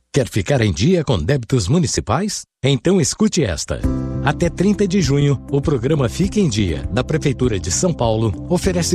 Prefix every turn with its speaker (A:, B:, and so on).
A: Quer ficar em dia com débitos municipais? Então escute esta. Até 30 de junho, o programa Fique em Dia, da Prefeitura de São Paulo, oferece